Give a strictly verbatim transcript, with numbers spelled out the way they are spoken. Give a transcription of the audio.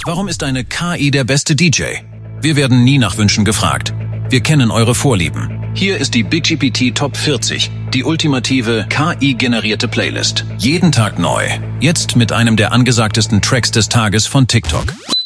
Warum ist eine K I der beste D J? Wir werden nie nach Wünschen gefragt. Wir kennen eure Vorlieben. Hier ist die Big G P T Top vierzig, die ultimative K I-generierte Playlist. Jeden Tag neu. Jetzt mit einem der angesagtesten Tracks des Tages von TikTok.